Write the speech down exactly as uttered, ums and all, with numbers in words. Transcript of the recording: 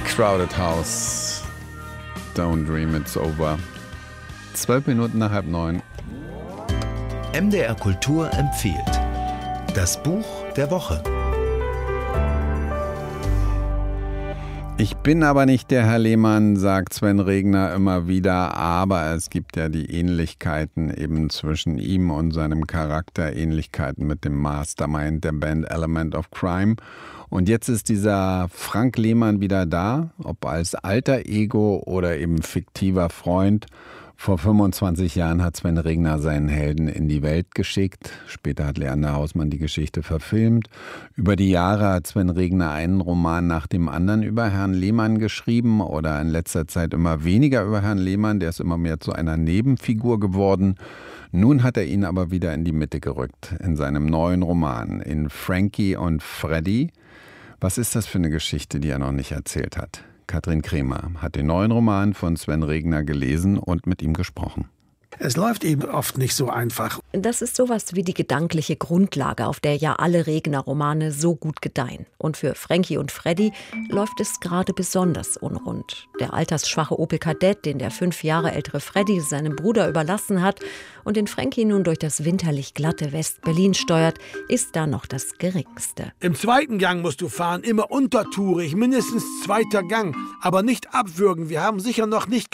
Crowded House. Don't dream it's over. Zwölf Minuten nach halb neun. M D R Kultur empfiehlt das Buch der Woche. Ich bin aber nicht der Herr Lehmann, sagt Sven Regner immer wieder, aber es gibt ja die Ähnlichkeiten eben zwischen ihm und seinem Charakter, Ähnlichkeiten mit dem Mastermind der Band Element of Crime. Und jetzt ist dieser Frank Lehmann wieder da, ob als alter Ego oder eben fiktiver Freund. Vor fünfundzwanzig Jahren hat Sven Regner seinen Helden in die Welt geschickt. Später hat Leander Hausmann die Geschichte verfilmt. Über die Jahre hat Sven Regner einen Roman nach dem anderen über Herrn Lehmann geschrieben oder in letzter Zeit immer weniger über Herrn Lehmann. Der ist immer mehr zu einer Nebenfigur geworden. Nun hat er ihn aber wieder in die Mitte gerückt in seinem neuen Roman, in Frankie und Freddy. Was ist das für eine Geschichte, die er noch nicht erzählt hat? Katrin Kremer hat den neuen Roman von Sven Regner gelesen und mit ihm gesprochen. Es läuft eben oft nicht so einfach. Das ist sowas wie die gedankliche Grundlage, auf der ja alle Regner-Romane so gut gedeihen. Und für Frankie und Freddy läuft es gerade besonders unrund. Der altersschwache Opel Kadett, den der fünf Jahre ältere Freddy seinem Bruder überlassen hat und den Frankie nun durch das winterlich glatte West-Berlin steuert, ist da noch das Geringste. Im zweiten Gang musst du fahren, immer untertourig, mindestens zweiter Gang. Aber nicht abwürgen, wir haben sicher noch nicht